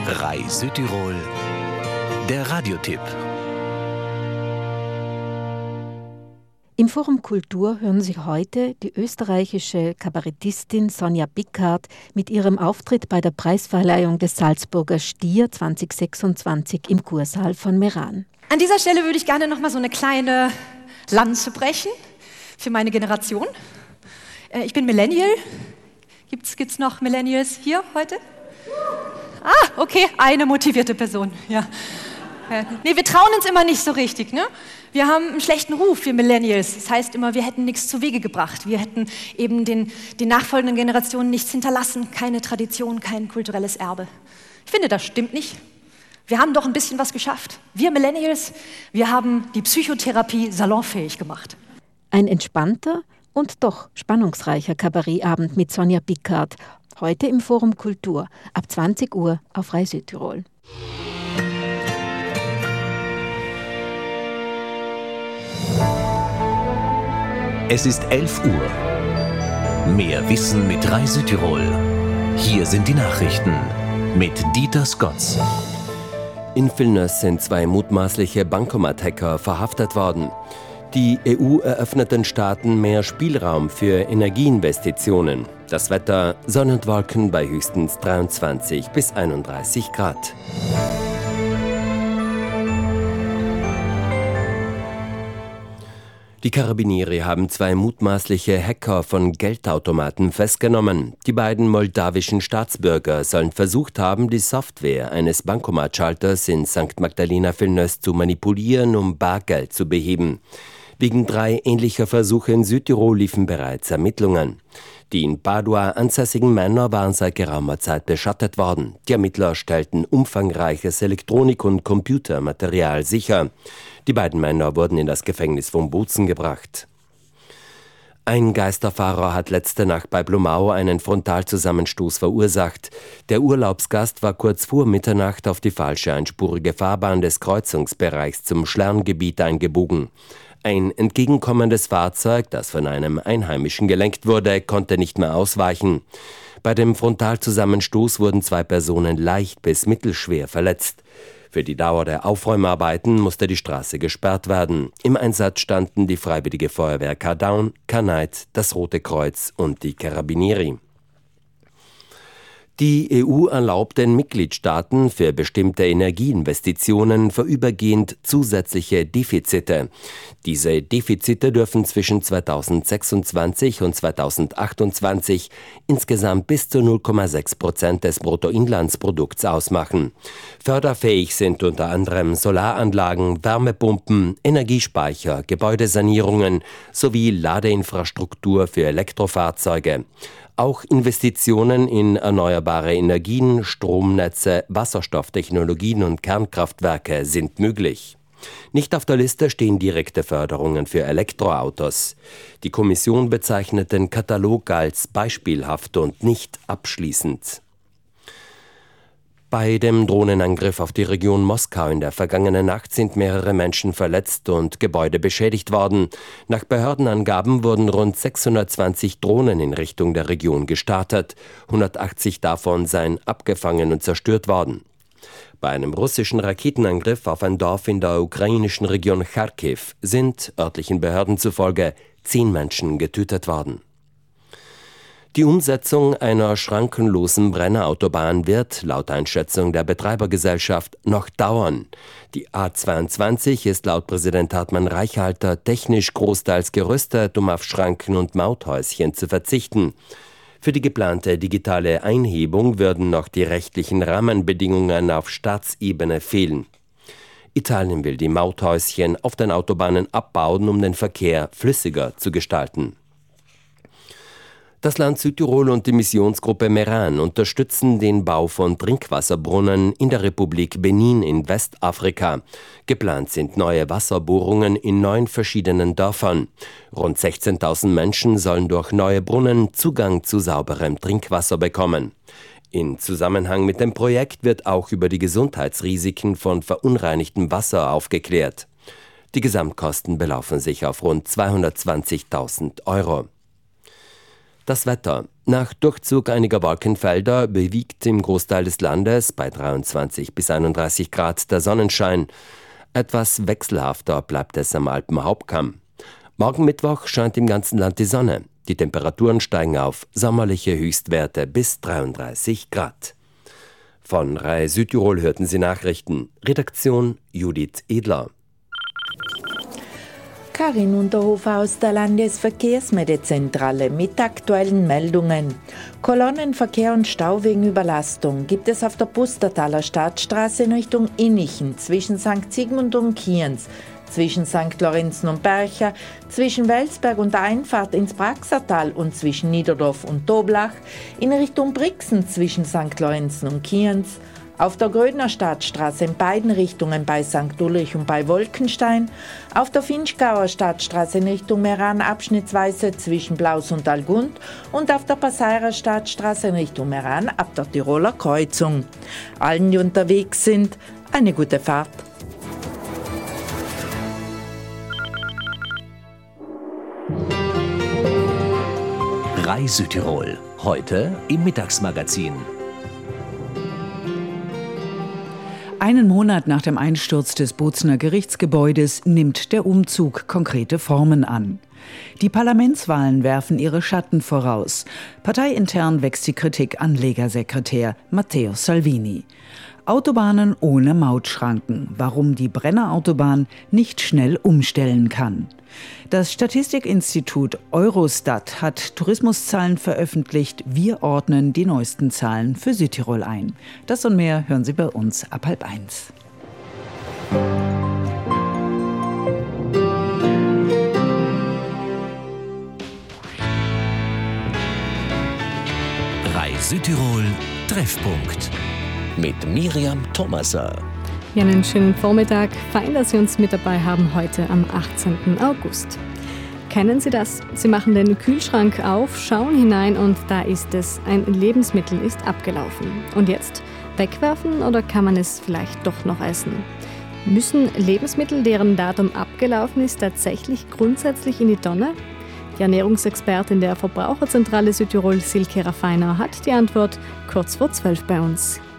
RAI Südtirol, der Radiotipp. Im Forum Kultur hören Sie heute die österreichische Kabarettistin Sonja Bickhardt mit ihrem Auftritt bei der Preisverleihung des Salzburger Stier 2026 im Kursaal von Meran. An dieser Stelle würde ich gerne noch mal so eine kleine Lanze brechen für meine Generation. Ich bin Millennial. Gibt's noch Millennials hier heute? Okay, eine motivierte Person, ja. Nee, wir trauen uns immer nicht so richtig, ne? Wir haben einen schlechten Ruf, wir Millennials. Das heißt immer, wir hätten nichts zu Wege gebracht. Wir hätten eben den nachfolgenden Generationen nichts hinterlassen, keine Tradition, kein kulturelles Erbe. Ich finde, das stimmt nicht. Wir haben doch ein bisschen was geschafft. Wir Millennials, wir haben die Psychotherapie salonfähig gemacht. Ein entspannter und doch spannungsreicher Kabarettabend mit Sonja Bickhardt. Heute im Forum Kultur, ab 20 Uhr auf RAI Südtirol. Es ist 11 Uhr. Mehr Wissen mit RAI Südtirol. Hier sind die Nachrichten mit Dieter Scotts. In Vilnius sind 2 mutmaßliche Bankomat-Hacker verhaftet worden. Die EU eröffnet den Staaten mehr Spielraum für Energieinvestitionen. Das Wetter: Sonne und Wolken bei höchstens 23 bis 31 Grad. Die Karabinieri haben 2 mutmaßliche Hacker von Geldautomaten festgenommen. Die beiden moldawischen Staatsbürger sollen versucht haben, die Software eines Bankomatschalters in St. Magdalena Vilnius zu manipulieren, um Bargeld zu beheben. Wegen 3 ähnlicher Versuche in Südtirol liefen bereits Ermittlungen. Die in Padua ansässigen Männer waren seit geraumer Zeit beschattet worden. Die Ermittler stellten umfangreiches Elektronik- und Computermaterial sicher. Die beiden Männer wurden in das Gefängnis von Bozen gebracht. Ein Geisterfahrer hat letzte Nacht bei Blumau einen Frontalzusammenstoß verursacht. Der Urlaubsgast war kurz vor Mitternacht auf die falsche einspurige Fahrbahn des Kreuzungsbereichs zum Schlerngebiet eingebogen. Ein entgegenkommendes Fahrzeug, das von einem Einheimischen gelenkt wurde, konnte nicht mehr ausweichen. Bei dem Frontalzusammenstoß wurden 2 Personen leicht bis mittelschwer verletzt. Für die Dauer der Aufräumarbeiten musste die Straße gesperrt werden. Im Einsatz standen die Freiwillige Feuerwehr Kardaun, Kanait, das Rote Kreuz und die Karabinieri. Die EU erlaubt den Mitgliedstaaten für bestimmte Energieinvestitionen vorübergehend zusätzliche Defizite. Diese Defizite dürfen zwischen 2026 und 2028 insgesamt bis zu 0,6% des Bruttoinlandsprodukts ausmachen. Förderfähig sind unter anderem Solaranlagen, Wärmepumpen, Energiespeicher, Gebäudesanierungen sowie Ladeinfrastruktur für Elektrofahrzeuge. Auch Investitionen in erneuerbare Energien, Stromnetze, Wasserstofftechnologien und Kernkraftwerke sind möglich. Nicht auf der Liste stehen direkte Förderungen für Elektroautos. Die Kommission bezeichnet den Katalog als beispielhaft und nicht abschließend. Bei dem Drohnenangriff auf die Region Moskau in der vergangenen Nacht sind mehrere Menschen verletzt und Gebäude beschädigt worden. Nach Behördenangaben wurden rund 620 Drohnen in Richtung der Region gestartet. 180 davon seien abgefangen und zerstört worden. Bei einem russischen Raketenangriff auf ein Dorf in der ukrainischen Region Charkiw sind, örtlichen Behörden zufolge, 10 Menschen getötet worden. Die Umsetzung einer schrankenlosen Brennerautobahn wird, laut Einschätzung der Betreibergesellschaft, noch dauern. Die A22 ist laut Präsident Hartmann Reichhalter technisch großteils gerüstet, um auf Schranken und Mauthäuschen zu verzichten. Für die geplante digitale Einhebung würden noch die rechtlichen Rahmenbedingungen auf Staatsebene fehlen. Italien will die Mauthäuschen auf den Autobahnen abbauen, um den Verkehr flüssiger zu gestalten. Das Land Südtirol und die Missionsgruppe Meran unterstützen den Bau von Trinkwasserbrunnen in der Republik Benin in Westafrika. Geplant sind neue Wasserbohrungen in 9 verschiedenen Dörfern. Rund 16.000 Menschen sollen durch neue Brunnen Zugang zu sauberem Trinkwasser bekommen. In Zusammenhang mit dem Projekt wird auch über die Gesundheitsrisiken von verunreinigtem Wasser aufgeklärt. Die Gesamtkosten belaufen sich auf rund 220.000 Euro. Das Wetter. Nach Durchzug einiger Wolkenfelder bewiegt im Großteil des Landes bei 23 bis 31 Grad der Sonnenschein. Etwas wechselhafter bleibt es am Alpenhauptkamm. Morgen Mittwoch scheint im ganzen Land die Sonne. Die Temperaturen steigen auf sommerliche Höchstwerte bis 33 Grad. Von Rai Südtirol hörten Sie Nachrichten. Redaktion Judith Edler. Karin Unterhofer aus der Landesverkehrsmeldezentrale mit aktuellen Meldungen. Kolonnenverkehr und Stau wegen Überlastung gibt es auf der Pustertaler Stadtstraße in Richtung Innichen zwischen St. Sigmund und Kienz, zwischen St. Lorenzen und Bercher, zwischen Welsberg und der Einfahrt ins Praxertal und zwischen Niederdorf und Toblach, in Richtung Brixen zwischen St. Lorenzen und Kienz, auf der Grödner Stadtstraße in beiden Richtungen bei St. Ulrich und bei Wolkenstein, auf der Finchgauer Stadtstraße in Richtung Meran abschnittsweise zwischen Blaus und Algund und auf der Passairer Stadtstraße in Richtung Meran ab der Tiroler Kreuzung. Allen, die unterwegs sind, eine gute Fahrt. Rai Südtirol, heute im Mittagsmagazin. Einen Monat nach dem Einsturz des Bozner Gerichtsgebäudes nimmt der Umzug konkrete Formen an. Die Parlamentswahlen werfen ihre Schatten voraus. Parteiintern wächst die Kritik an Lega-Sekretär Matteo Salvini. Autobahnen ohne Mautschranken. Warum die Brennerautobahn nicht schnell umstellen kann. Das Statistikinstitut Eurostat hat Tourismuszahlen veröffentlicht. Wir ordnen die neuesten Zahlen für Südtirol ein. Das und mehr hören Sie bei uns ab 12:30. Rai Südtirol Treffpunkt mit Miriam Thomaser. Ja, einen schönen Vormittag. Fein, dass Sie uns mit dabei haben heute am 18. August. Kennen Sie das? Sie machen den Kühlschrank auf, schauen hinein und da ist es. Ein Lebensmittel ist abgelaufen. Und jetzt? Wegwerfen oder kann man es vielleicht doch noch essen? Müssen Lebensmittel, deren Datum abgelaufen ist, tatsächlich grundsätzlich in die Tonne? Die Ernährungsexpertin der Verbraucherzentrale Südtirol, Silke Raffiner, hat die Antwort kurz vor 12 bei uns.